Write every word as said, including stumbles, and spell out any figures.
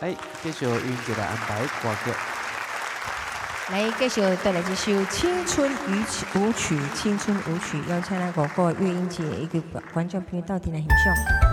来，继续云姐来安排歌曲。 来，继续带来这首《青春舞曲》舞曲，《青春舞曲》，邀请咱五个乐音节一个观众朋友到底来欣赏。